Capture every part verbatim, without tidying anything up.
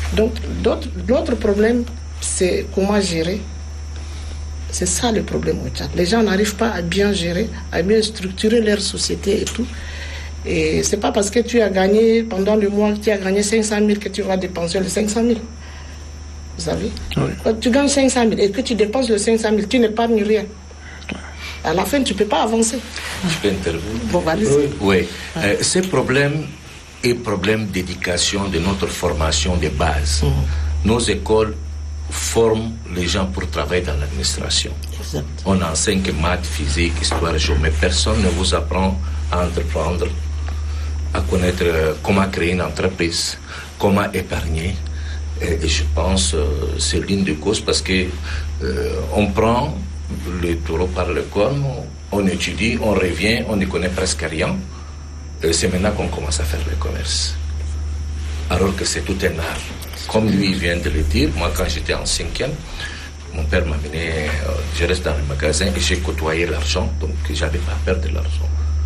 Donc, l'autre problème, c'est comment gérer. C'est ça le problème au Tchad. Les gens n'arrivent pas à bien gérer, à bien structurer leur société et tout. Et c'est pas parce que tu as gagné, pendant le mois, tu as gagné cinq cent mille que tu vas dépenser les cinq cent mille. Vous savez, oui. Quand tu gagnes cinq cent mille et que tu dépenses les cinq cent mille, tu n'épargnes rien. À la fin, tu ne peux pas avancer. Je peux intervenir. Bon, allez-y. Oui. oui. Ah. Euh, ces problèmes est problème d'éducation de notre formation de base. Mmh. Nos écoles forment les gens pour travailler dans l'administration. Exact. On enseigne que maths, physique, histoire, géo, mais personne ne vous apprend à entreprendre, à connaître euh, comment créer une entreprise, comment épargner. Et, et je pense que euh, c'est l'une des causes parce que euh, on prend le taureau par le corne, on étudie, on revient, on ne connaît presque rien. Et c'est maintenant qu'on commence à faire le commerce. Alors que c'est tout un art. Comme lui vient de le dire, moi quand j'étais en cinquième, mon père m'a amené, euh, je reste dans le magasin et j'ai côtoyé l'argent, donc j'avais pas peur de l'argent.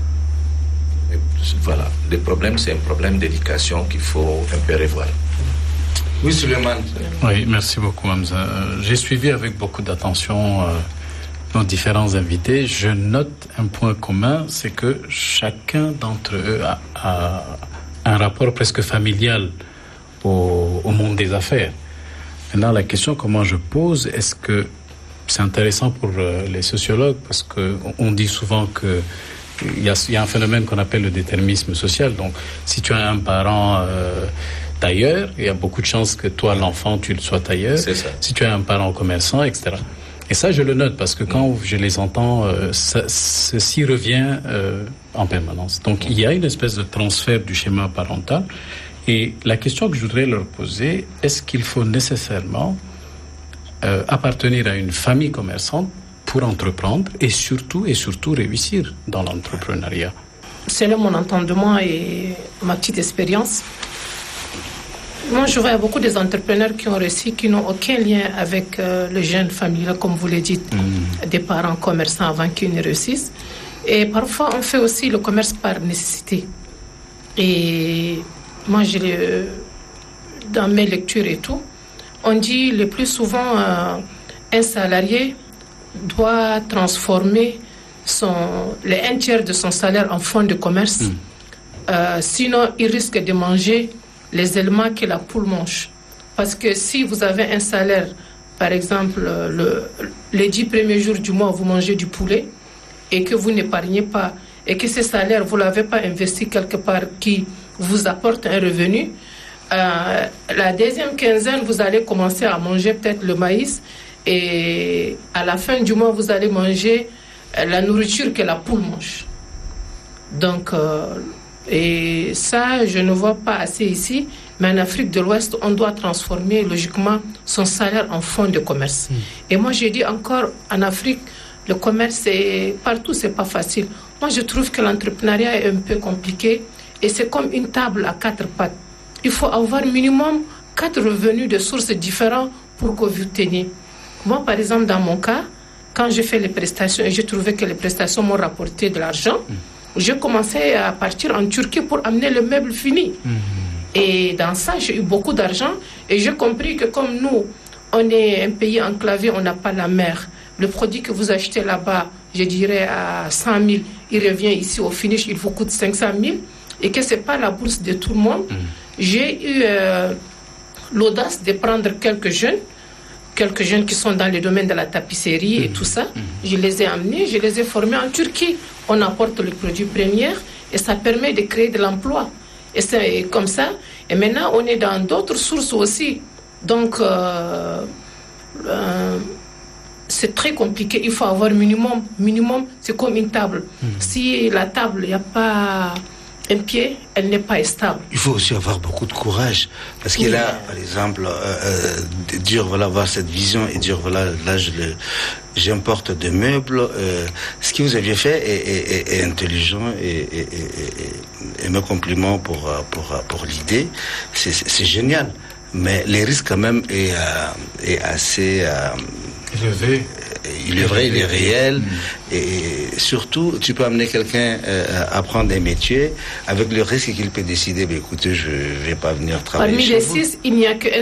Et voilà, le problème c'est un problème d'éducation qu'il faut un peu revoir. Oui, Suleiman. Oui, merci beaucoup, Hamza. Euh, j'ai suivi avec beaucoup d'attention euh, nos différents invités. Je note un point commun, c'est que chacun d'entre eux a, a un rapport presque familial au, au monde des affaires. Maintenant, la question que moi je pose, est-ce que c'est intéressant pour euh, les sociologues, parce qu'on on dit souvent que il y, y a un phénomène qu'on appelle le déterminisme social. Donc, si tu as un parent euh, tailleur, il y a beaucoup de chances que toi, l'enfant, tu le sois tailleur. C'est ça. Si tu as un parent commerçant, et cetera. Et ça, je le note parce que quand je les entends, euh, ça, ceci revient euh, en permanence. Donc, il y a une espèce de transfert du schéma parental. Et la question que je voudrais leur poser, est-ce qu'il faut nécessairement euh, appartenir à une famille commerçante pour entreprendre et surtout, et surtout réussir dans l'entrepreneuriat? Selon mon entendement et ma petite expérience, moi je vois beaucoup des entrepreneurs qui ont réussi, qui n'ont aucun lien avec euh, le jeune familial, comme vous le dites, mmh. des parents commerçants avant qu'ils ne réussissent. Et parfois on fait aussi le commerce par nécessité. Et moi, je le, dans mes lectures et tout, on dit le plus souvent euh, un salarié doit transformer son, le un tiers de son salaire en fonds de commerce. Mmh. Euh, sinon, il risque de manger les éléments que la poule mange. Parce que si vous avez un salaire, par exemple, le, les dix premiers jours du mois, vous mangez du poulet et que vous n'épargnez pas, et que ce salaire, vous ne l'avez pas investi quelque part qui vous apporte un revenu, euh, la deuxième quinzaine, vous allez commencer à manger peut-être le maïs et à la fin du mois, vous allez manger la nourriture que la poule mange. Donc, euh, et ça, je ne vois pas assez ici, mais en Afrique de l'Ouest, on doit transformer logiquement son salaire en fonds de commerce. Mmh. Et moi, j'ai dit encore, en Afrique, le commerce, c'est, partout, c'est pas facile. Moi, je trouve que l'entrepreneuriat est un peu compliqué. Et c'est comme une table à quatre pattes. Il faut avoir minimum quatre revenus de sources différentes pour que vous teniez. Moi, par exemple, dans mon cas, quand j'ai fait les prestations et j'ai trouvé que les prestations m'ont rapporté de l'argent, mmh. j'ai commencé à partir en Turquie pour amener le meuble fini. Mmh. Et dans ça, j'ai eu beaucoup d'argent et j'ai compris que comme nous, on est un pays enclavé, on n'a pas la mer. Le produit que vous achetez là-bas, je dirais à cent mille, il revient ici au finish, il vous coûte cinq cent mille. Et que ce n'est pas la bourse de tout le monde. Mmh. J'ai eu euh, l'audace de prendre quelques jeunes, quelques jeunes qui sont dans le domaine de la tapisserie mmh. et tout ça. Mmh. Je les ai amenés, je les ai formés en Turquie. On apporte le produit premier et ça permet de créer de l'emploi. Et c'est comme ça. Et maintenant, on est dans d'autres sources aussi. Donc, euh, euh, c'est très compliqué. Il faut avoir minimum. Minimum, c'est comme une table. Mmh. Si la table, il n'y a pas un pied, elle n'est pas stable. Il faut aussi avoir beaucoup de courage. Parce que oui. là, par exemple, euh, euh, dire, voilà, avoir cette vision et dire, voilà, là, je le, j'importe des meubles. Euh, ce que vous aviez fait est, est, est, est intelligent et, et, et, et, et mes compliments pour, pour, pour l'idée. C'est, c'est génial. Mais les risques, quand même, est, euh, est assez... Euh, élevé. Il est vrai, il est réel. Mmh. Et surtout, tu peux amener quelqu'un euh, à apprendre un métier avec le risque qu'il peut décider, bah, écoutez, je ne vais pas venir travailler. Parmi chez les vous. six, il n'y a que